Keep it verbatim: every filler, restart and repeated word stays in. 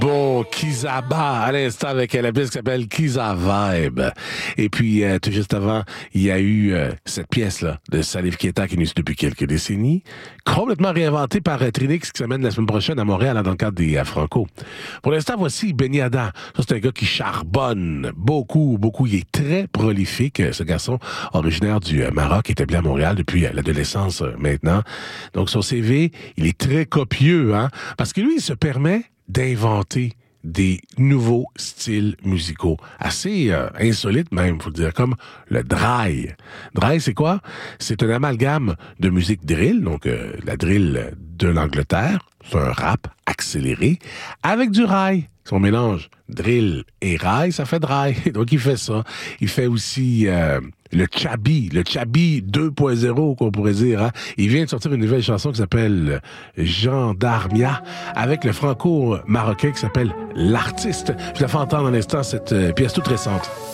Bon, Kizaba, à l'instant, avec la pièce qui s'appelle Kiza Vibe. Et puis, euh, tout juste avant, il y a eu euh, cette pièce-là de Salif Keita qui existe depuis quelques décennies, complètement réinventée par euh, Trinix qui s'amène la semaine prochaine à Montréal dans le cadre des euh, Franco. Pour l'instant, voici Benny Ada. Ça, c'est un gars qui charbonne beaucoup, beaucoup. Il est très prolifique, ce garçon originaire du euh, Maroc, établi à Montréal depuis euh, l'adolescence euh, maintenant. Donc, son C V, il est très copieux, hein, parce que lui, il se permet d'inventer des nouveaux styles musicaux. Assez euh, insolites même, faut le dire, comme le dry. Dry, c'est quoi? C'est un amalgame de musique drill, donc euh, la drill de l'Angleterre, c'est un rap accéléré, avec du rail. Si on mélange drill et rail, ça fait dry. Donc il fait ça. Il fait aussi euh, le chabi, le chabi deux point zéro, qu'on pourrait dire. Hein? Il vient de sortir une nouvelle chanson qui s'appelle Gendarmia, avec le franco-marocain qui s'appelle L'artiste. Je la fais entendre un instant cette euh, pièce toute récente.